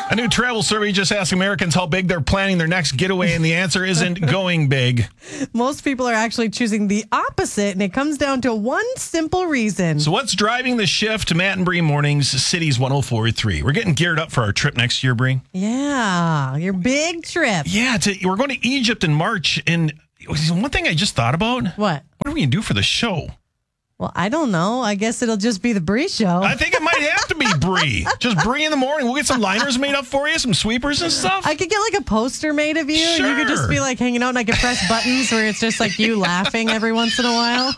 A new travel survey just asked Americans how big they're planning their next getaway, and the answer isn't going big. Most people are actually choosing the opposite, and it comes down to one simple reason. So what's driving the shift? Matt and Bree Mornings, Cities 104.3. We're getting geared up for our trip next year, Bree. Yeah, your big trip. Yeah, we're going to Egypt in March, and one thing I just thought about. What? What are we going to do for the show? Well, I don't know. I guess it'll just be the Bree show. I think it might have to be Bree. Just Bree in the morning. We'll get some liners made up for you, some sweepers and stuff. I could get like a poster made of you. Sure. You could just be like hanging out, and I could press buttons where it's just like you laughing every once in a while.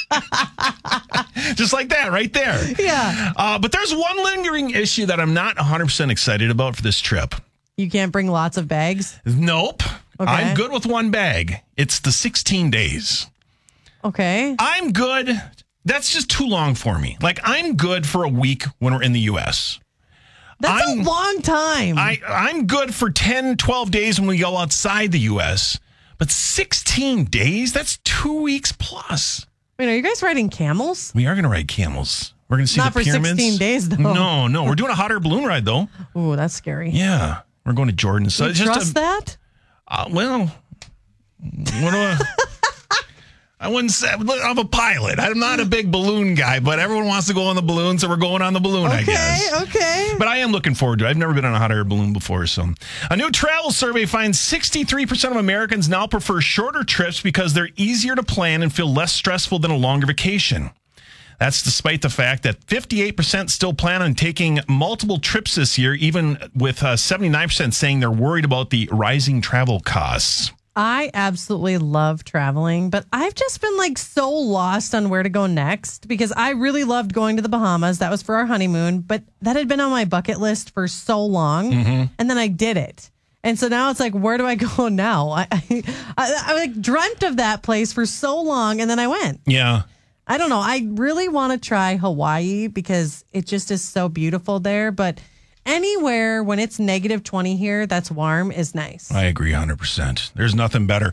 Just like that right there. Yeah. But there's one lingering issue that I'm not 100% excited about for this trip. You can't bring lots of bags? Nope. Okay. I'm good with one bag. It's the 16 days. Okay. I'm good. That's just too long for me. Like, I'm good for a week when we're in the U.S. That's a long time. I'm good for 10, 12 days when we go outside the U.S. But 16 days? That's 2 weeks plus. Wait, are you guys riding camels? We are going to ride camels. We're going to see the pyramids. Not for 16 days, though. No. We're doing a hot air balloon ride, though. Ooh, that's scary. Yeah. We're going to Jordan. So you trust that? Well, what do I wouldn't say I'm a pilot. I'm not a big balloon guy, but everyone wants to go on the balloon, so we're going on the balloon, I guess. Okay. But I am looking forward to it. I've never been on a hot air balloon before. So, a new travel survey finds 63% of Americans now prefer shorter trips because they're easier to plan and feel less stressful than a longer vacation. That's despite the fact that 58% still plan on taking multiple trips this year, even with 79% saying they're worried about the rising travel costs. I absolutely love traveling, but I've just been like so lost on where to go next because I really loved going to the Bahamas. That was for our honeymoon, but that had been on my bucket list for so long. Mm-hmm. And then I did it. And so now it's like, where do I go now? I like dreamt of that place for so long, and then I went. Yeah. I don't know. I really want to try Hawaii because it just is so beautiful there, but anywhere when it's negative 20 here, that's warm, is nice. I agree 100%. There's nothing better.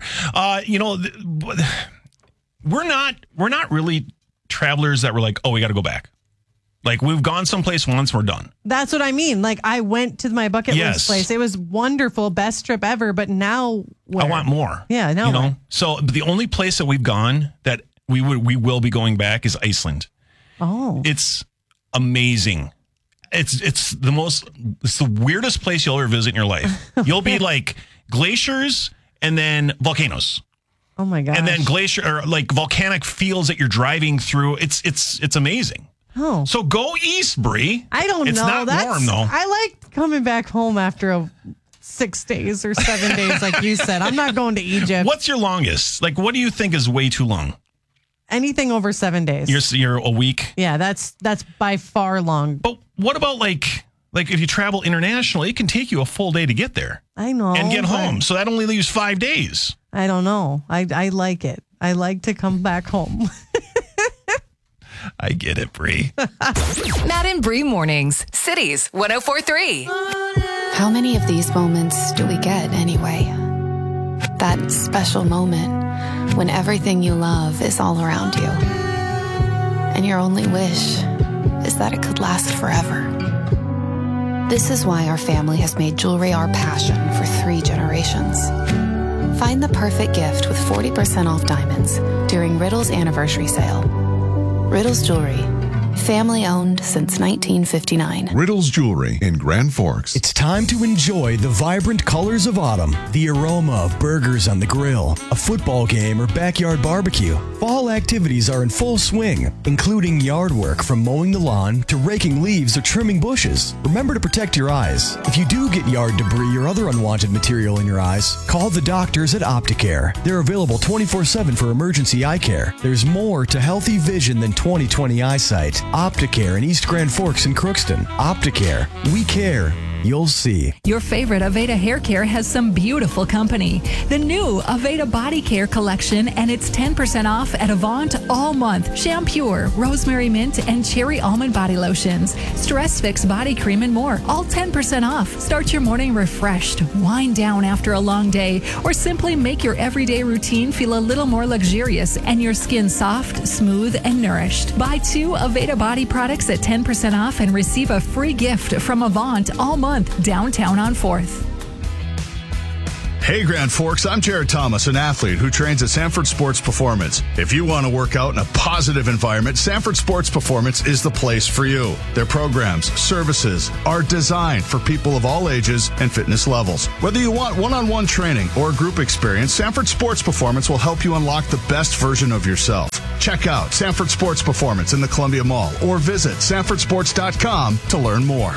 We're not really travelers that were like, oh, we got to go back. Like, we've gone someplace once, we're done. That's what I mean. Like, I went to my bucket list place. It was wonderful, best trip ever. But now, where? I want more. Yeah, now So the only place that we've gone that we will be going back is Iceland. Oh, it's amazing. It's the weirdest place you'll ever visit in your life. You'll be like glaciers and then volcanoes. Oh my gosh. And then like volcanic fields that you're driving through. It's amazing. Oh. So go east, Bree. I don't know. It's not warm though. I like coming back home after 6 days or 7 days, like you said. I'm not going to Egypt. What's your longest? Like, what do you think is way too long? Anything over 7 days. You're a week? Yeah, that's by far long. But what about like if you travel internationally, it can take you a full day to get there. I know. And get home. So that only leaves 5 days. I don't know. I like it. I like to come back home. I get it, Bree. Matt and Bree Mornings, Cities 104.3. How many of these moments do we get anyway? That special moment when everything you love is all around you. And your only wish is that it could last forever. This is why our family has made jewelry our passion for 3 generations. Find the perfect gift with 40% off diamonds during Riddle's anniversary sale. Riddle's Jewelry. Family owned since 1959. Riddle's Jewelry in Grand Forks. It's time to enjoy the vibrant colors of autumn, the aroma of burgers on the grill, a football game, or backyard barbecue. Fall activities are in full swing, including yard work from mowing the lawn to raking leaves or trimming bushes. Remember to protect your eyes. If you do get yard debris or other unwanted material in your eyes, call the doctors at Opticare. They're available 24/7 for emergency eye care. There's more to healthy vision than 20/20 eyesight. Opticare in East Grand Forks and Crookston. Opticare. We care. You'll see. Your favorite Aveda hair care has some beautiful company. The new Aveda Body Care collection, and it's 10% off at Avant all month. Shampure, Rosemary Mint, and Cherry Almond Body Lotions. Stress Fix Body Cream and more. All 10% off. Start your morning refreshed. Wind down after a long day. Or simply make your everyday routine feel a little more luxurious and your skin soft, smooth, and nourished. Buy 2 Aveda Body products at 10% off and receive a free gift from Avant all month month downtown on 4th. Hey Grand Forks, I'm Jared Thomas, an athlete who trains at Sanford Sports Performance. If you want to work out in a positive environment, Sanford Sports Performance is the place for you. Their programs, services are designed for people of all ages and fitness levels. Whether you want one-on-one training or group experience, Sanford Sports Performance will help you unlock the best version of yourself. Check out Sanford Sports Performance in the Columbia Mall or visit sanfordsports.com to learn more.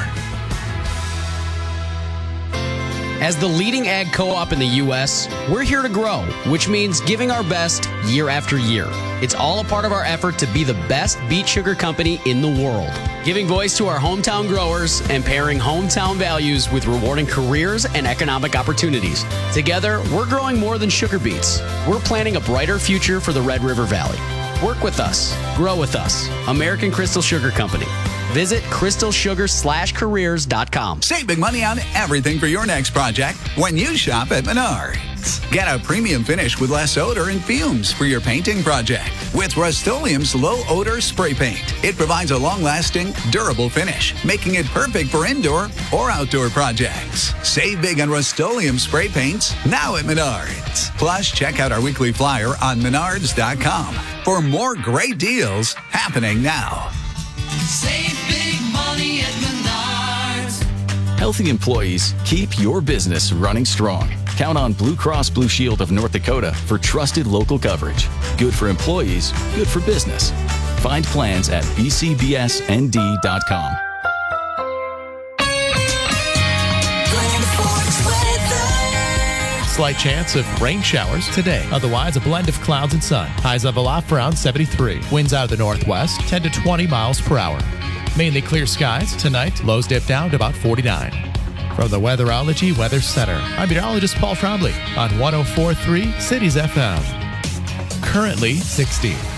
As the leading ag co-op in the U.S., we're here to grow, which means giving our best year after year. It's all a part of our effort to be the best beet sugar company in the world, giving voice to our hometown growers and pairing hometown values with rewarding careers and economic opportunities. Together, we're growing more than sugar beets. We're planning a brighter future for the Red River Valley. Work with us. Grow with us. American Crystal Sugar Company. Visit crystalsugar/careers.com. Save big money on everything for your next project when you shop at Menards. Get a premium finish with less odor and fumes for your painting project with Rust-Oleum's low odor spray paint. It provides a long-lasting, durable finish, making it perfect for indoor or outdoor projects. Save big on Rust-Oleum spray paints now at Menards. Plus, check out our weekly flyer on menards.com for more great deals happening now. Save big money at Menards. Healthy employees keep your business running strong. Count on Blue Cross Blue Shield of North Dakota for trusted local coverage. Good for employees, good for business. Find plans at bcbsnd.com. Slight chance of rain showers today. Otherwise, a blend of clouds and sun. Highs level off around 73. Winds out of the northwest, 10 to 20 miles per hour. Mainly clear skies. Tonight, lows dip down to about 49. From the Weatherology Weather Center, I'm meteorologist Paul Trombley on 104.3 Cities FM. Currently 60.